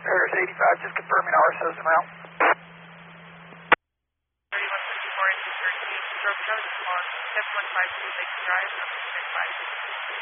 Paris 85, just confirming RSO's en route. 3154 into 13, stroke notes on 7152 Lake Drive, number 65.